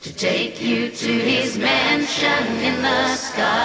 to take you to his mansion in the sky.